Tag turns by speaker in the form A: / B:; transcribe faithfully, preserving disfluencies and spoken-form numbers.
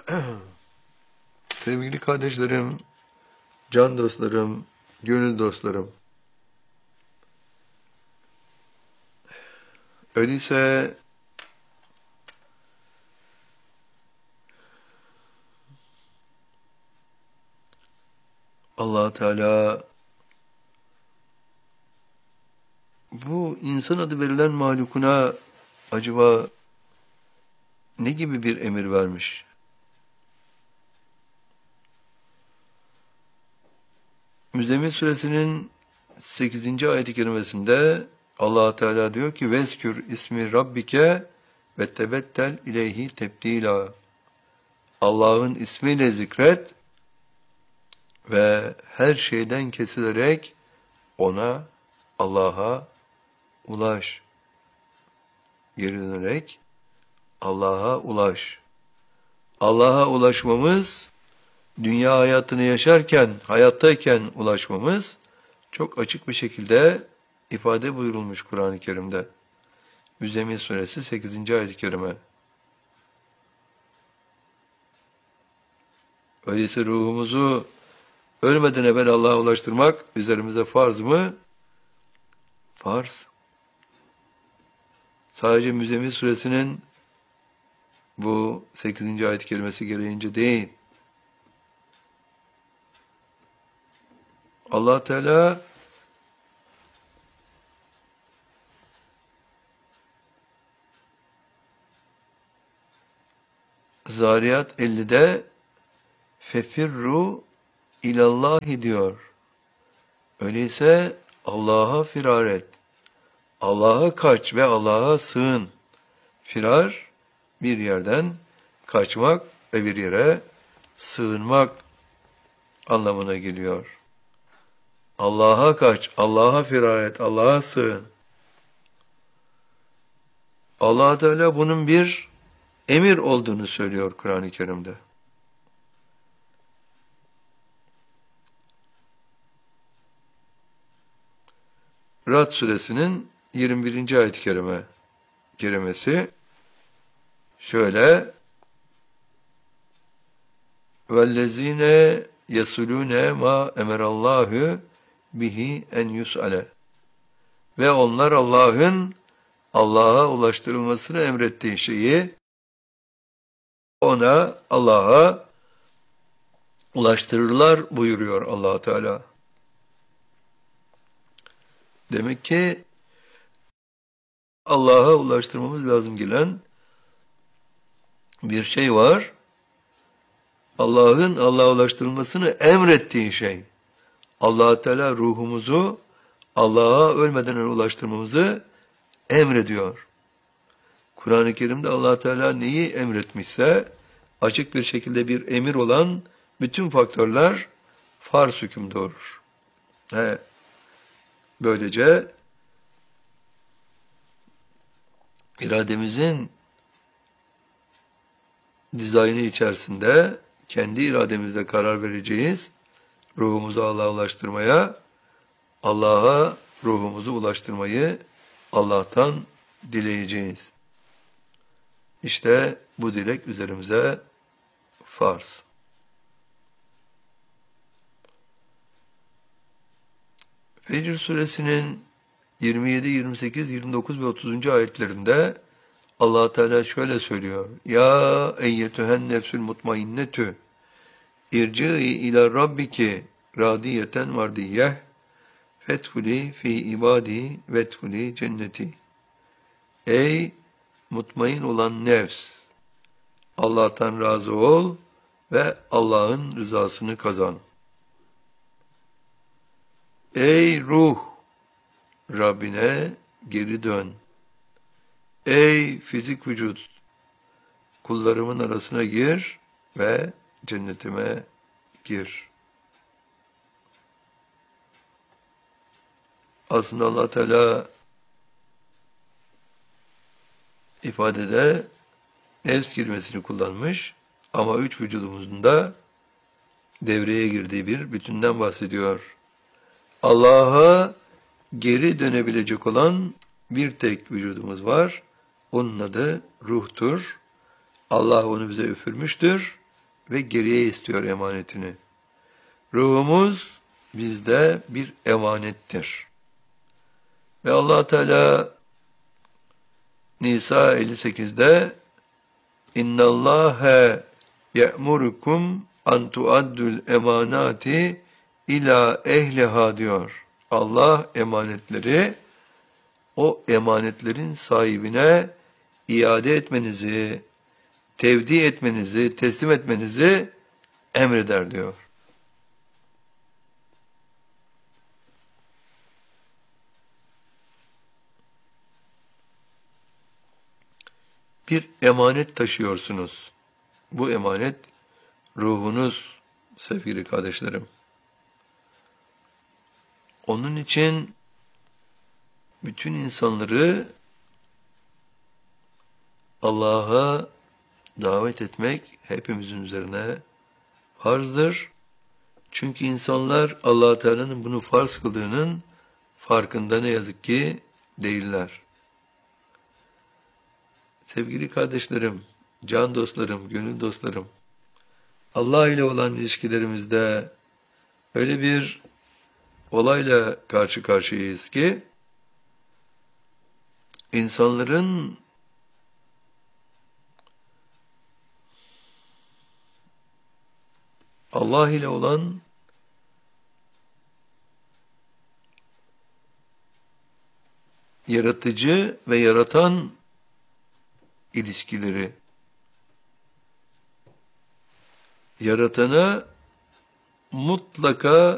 A: Sevgili kardeşlerim, can dostlarım, gönül dostlarım. Öyleyse Allah Teala bu insan adı verilen mahlukuna acaba ne gibi bir emir vermiş? Müzzemmil suresinin sekizinci ayet-i kerimesinde Allah Teala diyor ki veskür ismi rabbike ve tebettel ileyhi tebdila. Allah'ın ismiyle zikret ve her şeyden kesilerek ona, Allah'a ulaş. Geri dönerek Allah'a ulaş. Allah'a ulaşmamız, dünya hayatını yaşarken, hayattayken ulaşmamız çok açık bir şekilde ifade buyurulmuş Kur'an-ı Kerim'de. Müzzemmil suresi sekizinci ayet-i kerime. Öyleyse ruhumuzu ölmeden evvel Allah'a ulaştırmak üzerimize farz mı? Farz. Sadece Müzzemmil suresinin bu sekizinci ayet-i kerimesi gereğince değil. Allah Teala Zariyat ellide fefirru ilallahi diyor. Öyleyse Allah'a firar et. Allah'a kaç ve Allah'a sığın. Firar bir yerden kaçmak ve bir yere sığınmak anlamına geliyor. Allah'a kaç, Allah'a firar et, Allah'a sığın. Allah Teala bunun bir emir olduğunu söylüyor Kur'an-ı Kerim'de. Ra'd suresinin yirmi birinci ayet-i kerime kerimesi şöyle: "Vellezine yesulune ma emerallahu bihi en yus'ale." Ve onlar Allah'ın Allah'a ulaştırılmasını emrettiği şeyi ona, Allah'a ulaştırırlar buyuruyor Allah Teala. Demek ki Allah'a ulaştırmamız lazım gelen bir şey var. Allah'ın Allah'a ulaştırılmasını emrettiği şey. Allah Teala ruhumuzu Allah'a ölmeden önce ulaştırmamızı emrediyor. Kur'an-ı Kerim'de Allah Teala neyi emretmişse açık bir şekilde bir emir olan bütün faktörler farz hükümde olur. He. Böylece irademizin dizaynı içerisinde kendi irademizle karar vereceğiz. Ruhumuzu Allah'a ulaştırmaya, Allah'a ruhumuzu ulaştırmayı Allah'tan dileyeceğiz. İşte bu dilek üzerimize farz. Fecr suresinin yirmi yedi, yirmi sekiz, yirmi dokuz ve otuzuncu ayetlerinde Allah Teala şöyle söylüyor: Ya eyyetühen nefsül mutmainnetü irci'i ila rabbiki radiyeten mardiyyeh fethuli fi ibadi vethuli cenneti. Ey mutmain olan nefs! Allah'tan razı ol ve Allah'ın rızasını kazan. Ey ruh! Rabbine geri dön. Ey fizik vücut! Kullarımın arasına gir ve cennetime gir. Aslında Allah Teala ifadede nefs kelimesini kullanmış ama üç vücudumuzun da devreye girdiği bir bütünden bahsediyor. Allah'a geri dönebilecek olan bir tek vücudumuz var. Onun adı ruhtur. Allah onu bize üfürmüştür ve geriye istiyor emanetini. Ruhumuz bizde bir emanettir. Ve Allah Teala Nisa elli sekizde İnna Allahe ye'murukum an tuaddul emanati ila ehliha diyor. Allah emanetleri o emanetlerin sahibine iade etmenizi, tevdi etmenizi, teslim etmenizi emreder diyor. Bir emanet taşıyorsunuz. Bu emanet ruhunuz sevgili kardeşlerim. Onun için bütün insanları Allah'a davet etmek hepimizin üzerine farzdır. Çünkü insanlar Allah Teala'nın bunu farz kıldığının farkında ne yazık ki değiller. Sevgili kardeşlerim, can dostlarım, gönül dostlarım, Allah ile olan ilişkilerimizde öyle bir olayla karşı karşıyayız ki, insanların Allah ile olan yaratıcı ve yaratan ilişkileri, yaratana mutlaka